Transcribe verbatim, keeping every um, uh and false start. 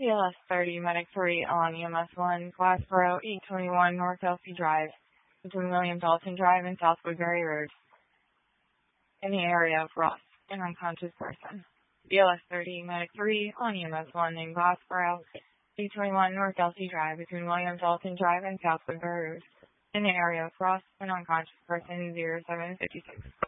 B L S thirty, Medic three on E M S one, Glassboro, eight twenty-one North Elsie Drive, between William Dalton Drive and South Woodbury Road, in the area of Ross, an unconscious person. B L S thirty, Medic three on E M S one in Glassboro, eight twenty-one North Elsie Drive, between William Dalton Drive and South Woodbury Road, in the area of Ross, an unconscious person, zero seven five six.